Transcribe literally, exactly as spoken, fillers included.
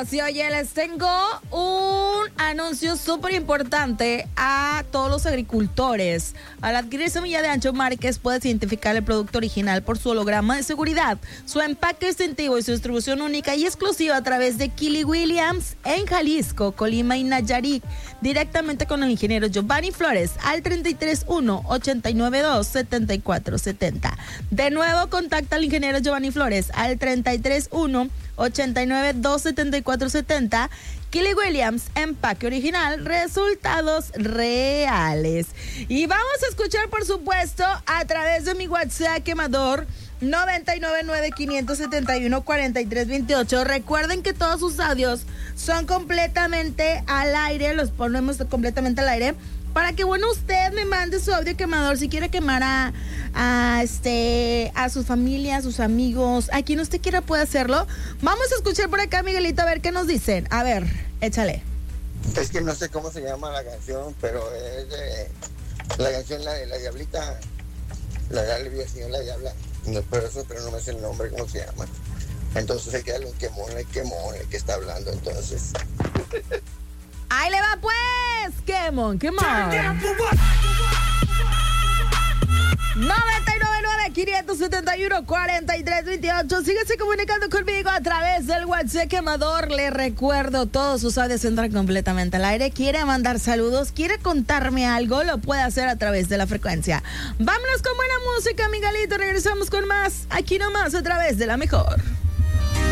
amigos, y oye, les tengo un anuncio súper importante a todos los agricultores. Al adquirir semilla de Ancho Márquez, puedes identificar el producto original por su holograma de seguridad, su empaque distintivo y su distribución única y exclusiva a través de Kili Williams en Jalisco, Colima y Nayarit, directamente con el ingeniero Giovanni Flores al treinta y tres uno, ochenta y nueve dos, setenta y cuatro setenta. De nuevo, contacta al ingeniero Giovanni Flores al treinta y tres uno, ochenta y nueve dos, setenta y cuatro setenta. Kili Williams, empaque original, resultados reales. Y vamos a escuchar, por supuesto, a través de mi WhatsApp quemador noventa y nueve nueve, quinientos setenta y uno, cuarenta y tres veintiocho. Recuerden que todos sus audios son completamente al aire, los ponemos completamente al aire, para que, bueno, usted me mande su audio quemador si quiere quemar a, a, este, a su familia, a sus amigos, a quien usted quiera puede hacerlo. Vamos a escuchar por acá, Miguelito, a ver qué nos dicen. A ver, échale. Es que no sé cómo se llama la canción, pero es de la canción, la de la Diablita, la de Alvia, señor La Diabla. No, pero eso, pero no me sé el nombre, cómo se llama. Entonces hay que darle un quemón, el quemón, el que está hablando, entonces. ¡Ahí le va, pues! ¡Quemón, quemón! noventa y nueve nueve, quinientos setenta y uno, cuarenta y tres veintiocho. Síguese comunicando conmigo a través del WhatsApp quemador. Le recuerdo, todos sus audios entran completamente al aire. ¿Quiere mandar saludos? ¿Quiere contarme algo? Lo puede hacer a través de la frecuencia. Vámonos con buena música, Miguelito. Regresamos con más, aquí nomás, a través de la mejor.